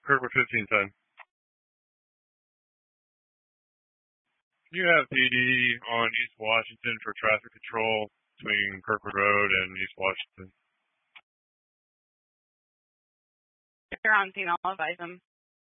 Kirkwood 1510. You have PD on East Washington for traffic control between Kirkwood Road and East Washington. If you're on scene, I'll advise them.